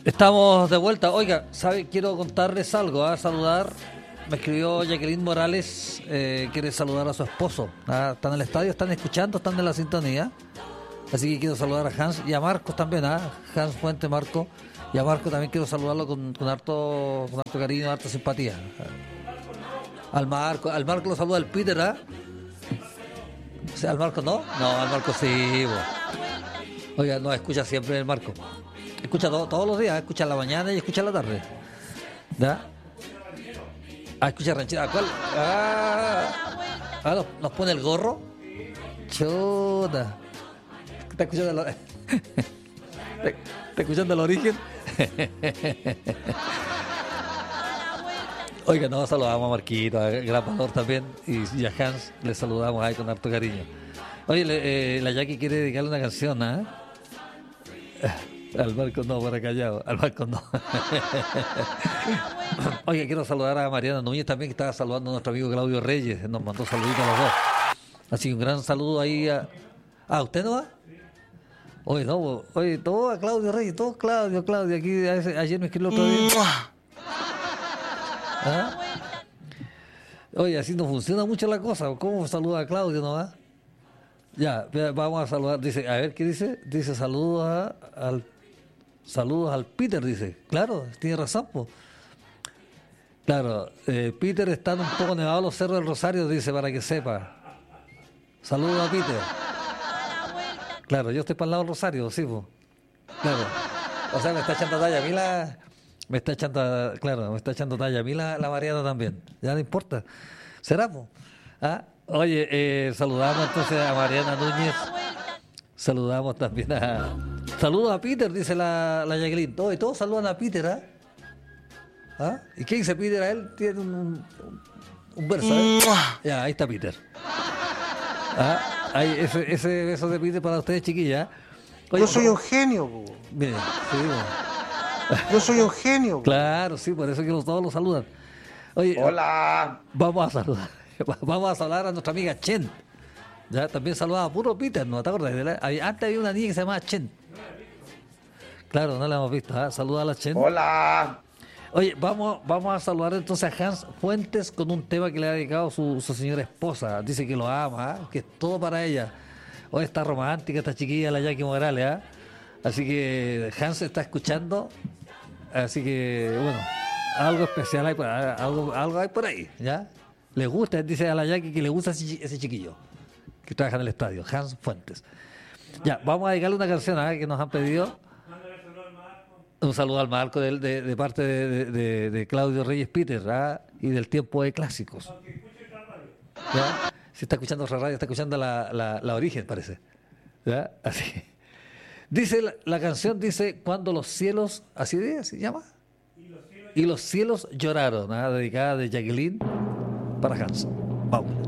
Estamos de vuelta. Oiga, ¿sabe? Quiero contarles algo, saludar. Me escribió Jacqueline Morales, quiere saludar a su esposo. Están en el estadio, están escuchando, están en la sintonía. Así que quiero saludar a Hans y a Marcos también, Hans Fuente, Marco. Y a Marco también quiero saludarlo con harto cariño, harta simpatía. Al Marco lo saluda el Peter, O sea, al Marco no, al Marco sí. Oiga, no, escucha siempre el Marco. Escucha todos los días, escucha en la mañana y escucha en la tarde. ¿Ya? Escucha ranchera. ¿Cuál? Nos pone el gorro. Chuta. ¿Está escuchando ¿Está escuchando el origen? Oiga, nos saludamos a Marquito, a Gran Valor también. Y a Hans le saludamos ahí con harto cariño. Oye, la Jackie quiere dedicarle una canción, Al Marco no, para callado. Al Marco no. Oye, quiero saludar a Mariana Núñez también, que estaba saludando a nuestro amigo Claudio Reyes. Nos mandó saluditos a los dos. Así que un gran saludo ahí a... ¿usted no va? Oye, no, todo a Claudio Reyes, todo Claudio. Aquí ayer me escribió otro día. Oye, así no funciona mucho la cosa. ¿Cómo saluda a Claudio, no va? Ya, vamos a saludar. Dice, a ver, ¿qué dice? Dice, saludos al Peter, dice. Claro, tiene razón, po. Claro, Peter está un poco nevado en los cerros del Rosario, dice, para que sepa. Saludos a Peter. Claro, yo estoy para el lado del Rosario, sí, po. Claro. O sea, me está echando talla a mí me está echando talla a mí la Mariana también. Ya no importa. ¿Será, po? Oye, saludamos entonces a Mariana Núñez. Saludamos también Saludos a Peter, dice la Jacqueline. Todos saludan a Peter, ¿Y qué dice Peter? A él tiene un verso, Ya, ahí está Peter. Ahí, ese beso de Peter para ustedes, chiquillas. Yo soy un genio, Mire, sí, Yo soy un genio. Claro, sí, por eso que todos los saludan. Oye, hola. Vamos a saludar a nuestra amiga Chen. Ya también saludaba a puro Peter, ¿no te acuerdas? Antes había una niña que se llamaba Chen. Claro, no la hemos visto. Saluda a la Chen. Hola. Oye, vamos a saludar entonces a Hans Fuentes con un tema que le ha dedicado su señora esposa. Dice que lo ama, que es todo para ella. Hoy está romántica esta chiquilla, la Jackie Morales, Así que Hans está escuchando. Así que, bueno, algo especial hay algo hay por ahí, ¿ya? Le gusta, dice a la Jackie que le gusta ese chiquillo que trabaja en el estadio, Hans Fuentes. Ya, vamos a dedicarle una canción que nos han pedido. Un saludo al Marco de parte de Claudio Reyes Peter, y del tiempo de clásicos. ¿Ya? Si está escuchando otra radio, está escuchando la Origen, parece. ¿Ya? Así. Dice la canción, dice, cuando los cielos, así se llama. Y los cielos lloraron, dedicada de Jacqueline para Hans. Vamos.